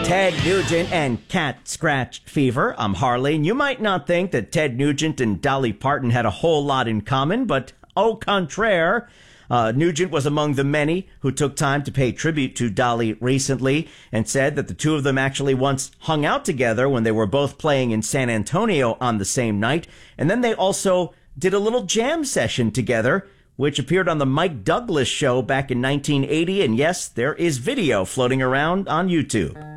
Ted Nugent and Cat Scratch Fever. I'm Harley, and you might not think that Ted Nugent and Dolly Parton had a whole lot in common, but au contraire. Nugent was among the many who took time to pay tribute to Dolly recently and said that the two of them actually once hung out together when they were both playing in San Antonio on the same night. And then they also did a little jam session together, which appeared on the Mike Douglas show back in 1980. And yes, there is video floating around on YouTube.